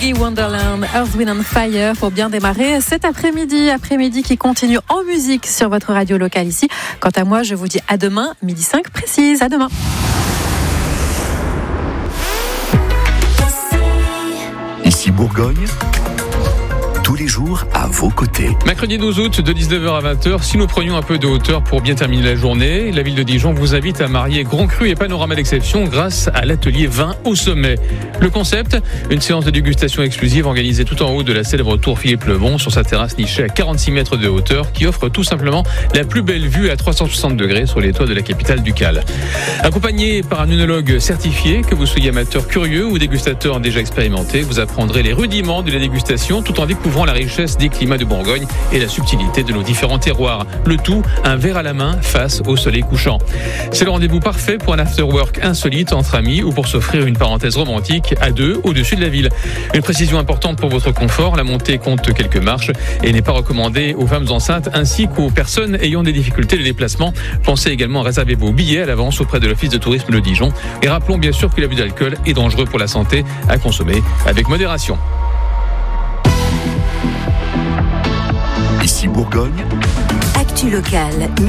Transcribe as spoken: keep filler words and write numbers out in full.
Et Wonderland, Earth, Wind and Fire pour bien démarrer cet après-midi, après-midi qui continue en musique sur votre radio locale ici. Quant à moi, je vous dis à demain, midi cinq précise. À demain. Ici Bourgogne, tous les jours à vos côtés. Mercredi douze août de dix-neuf heures à vingt heures, si nous prenions un peu de hauteur pour bien terminer la journée, la ville de Dijon vous invite à marier Grand Cru et Panorama d'exception grâce à l'atelier vin au sommet. Le concept, une séance de dégustation exclusive organisée tout en haut de la célèbre tour Philippe le Bon sur sa terrasse nichée à quarante-six mètres de hauteur qui offre tout simplement la plus belle vue à trois cent soixante degrés sur les toits de la capitale ducale. Accompagné par un œnologue certifié, que vous soyez amateur curieux ou dégustateur déjà expérimenté, vous apprendrez les rudiments de la dégustation tout en découvrant la richesse des climats de Bourgogne et la subtilité de nos différents terroirs. Le tout, un verre à la main face au soleil couchant. C'est le rendez-vous parfait pour un after-work insolite entre amis ou pour s'offrir une parenthèse romantique à deux au-dessus de la ville. Une précision importante pour votre confort, la montée compte quelques marches et n'est pas recommandée aux femmes enceintes ainsi qu'aux personnes ayant des difficultés de déplacement. Pensez également à réserver vos billets à l'avance auprès de l'Office de tourisme de Dijon. Et rappelons bien sûr que l'abus d'alcool est dangereux pour la santé, à consommer avec modération. Ici Bourgogne, Actu locale.